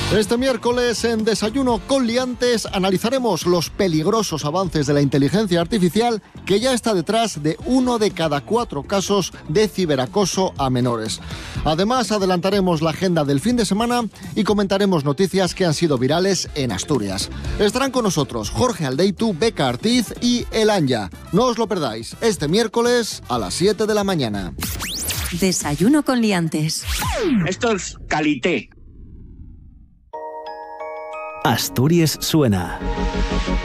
Este miércoles en Desayuno con Liantes analizaremos los peligrosos avances de la inteligencia artificial que ya está detrás de 1 de cada 4 casos de ciberacoso a menores. Además, adelantaremos la agenda del fin de semana y comentaremos noticias que han sido virales en Asturias. Estarán con nosotros Jorge Aldeitu, Beca Artiz y El Anya. No os lo perdáis, este miércoles a las 7 de la mañana. Desayuno con Liantes. Esto es calité. Asturias suena.